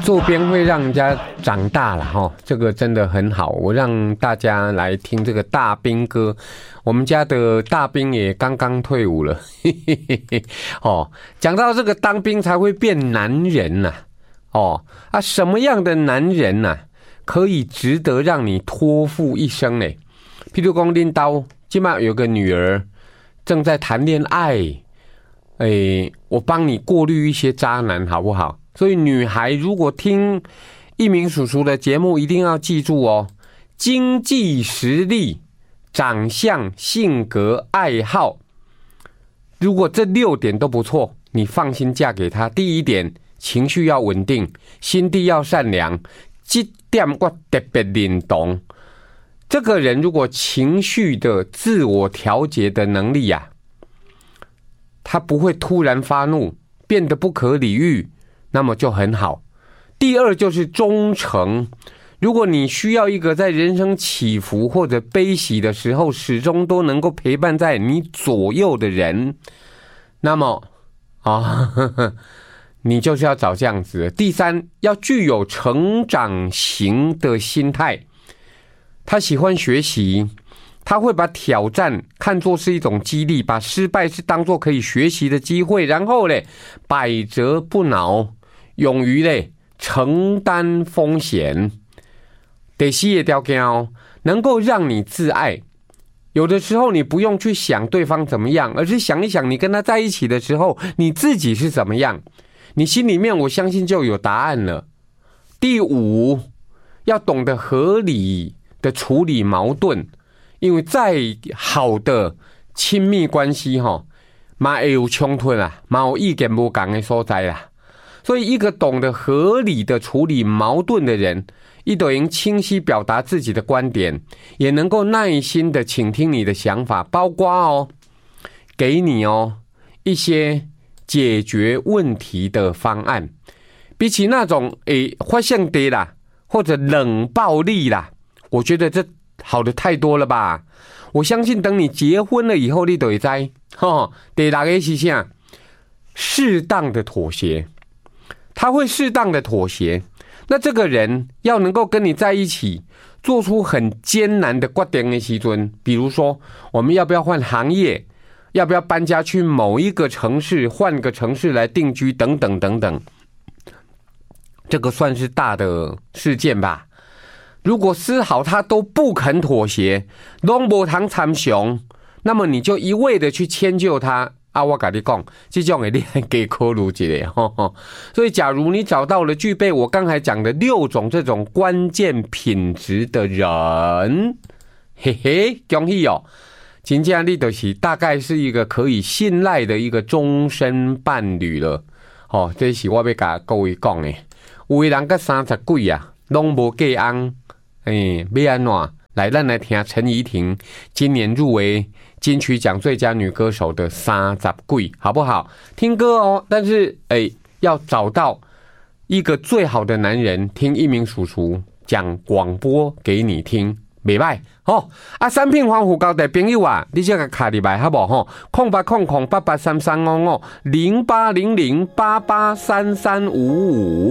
做编会让人家长大了哈，这个真的很好。我让大家来听这个大兵歌，我们家的大兵也刚刚退伍了。哦，讲到这个当兵才会变男人呐、什么样的男人呐、可以值得让你托付一生呢？譬如说恁家现在有个女儿正在谈恋爱，我帮你过滤一些渣男好不好？所以女孩如果听一鸣叔叔的节目，一定要记住哦，经济实力、长相、性格、爱好，如果这6点都不错，你放心嫁给他。第一点，情绪要稳定，心地要善良，这点我特别认同。这个人如果情绪的自我调节的能力啊，他不会突然发怒，变得不可理喻，那么就很好。第二就是忠诚，如果你需要一个在人生起伏或者悲喜的时候始终都能够陪伴在你左右的人，那么你就是要找这样子的。第三，要具有成长型的心态，他喜欢学习，他会把挑战看作是一种激励，把失败是当作可以学习的机会，然后百折不挠，勇于承担风险。第4个条件能够让你自爱。有的时候你不用去想对方怎么样，而是想一想你跟他在一起的时候你自己是怎么样，你心里面我相信就有答案了。第5，要懂得合理的处理矛盾，因为再好的亲密关系也会有冲突啦，也有意见不同的所在啦。所以一个懂得合理的处理矛盾的人，他就能清晰表达自己的观点，也能够耐心的倾听你的想法，包括给你一些解决问题的方案。比起那种发现的啦，或者冷暴力啦，我觉得这好的太多了吧。我相信等你结婚了以后，你就会知第6个是啥？适当的妥协。他会适当的妥协，那这个人要能够跟你在一起，做出很艰难的决定的时候，比如说我们要不要换行业，要不要搬家去某一个城市，换个城市来定居等等等等，这个算是大的事件吧。如果丝毫他都不肯妥协，都没通参详，那么你就一味的去迁就他我跟你讲，这种的你还给考虑一下。所以假如你找到了具备我刚才讲的6种这种关键品质的人，嘿嘿，恭喜真正你就是大概是一个可以信赖的一个终身伴侣了。这是我要跟各位讲的。有的人到30几啊，拢无嫁翁，要安怎？来，咱来听陈怡婷今年入围金曲奖最佳女歌手的30几，好不好？听歌但是要找到一个最好的男人，听一鸣叔叔讲广播给你听，不错产品防护交代朋友啊，你这个卡里来好不好？08008833550800883355。